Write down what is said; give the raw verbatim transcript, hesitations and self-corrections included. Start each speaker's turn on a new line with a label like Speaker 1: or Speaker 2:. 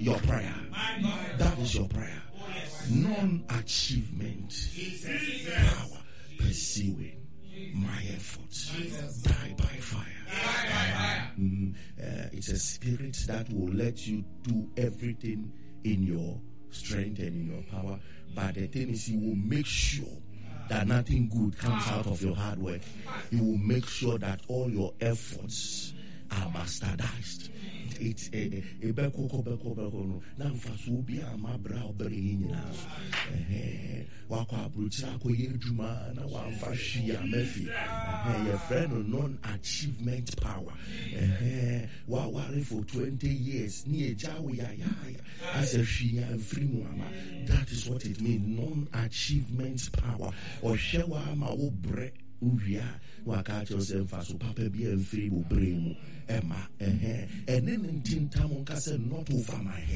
Speaker 1: your prayer. That is your prayer. Non-achievement power pursuing my efforts. Die by fire. Mm, uh, it's a spirit that will let you do everything in your strength and in your power, but the thing is, he will make sure that nothing good comes out of your hard work. He will make sure that all your efforts are bastardized. It's a a beko beko beko no. Na mfaso bi ama bra obere nyina so. Eh wakwa abrucha ko yedwuma na wa mfa hwi amafi. Eh your friend non achievement power. Eh wa ware for twenty years ni eja wo ya ya. As a hwi ya free mu ama. That is what it means, non achievement power. Or shewa ma wo bre uria waka chose mfaso papa bi amfiri wo bre mu ema eh eh enen ntintam nka se not over my head.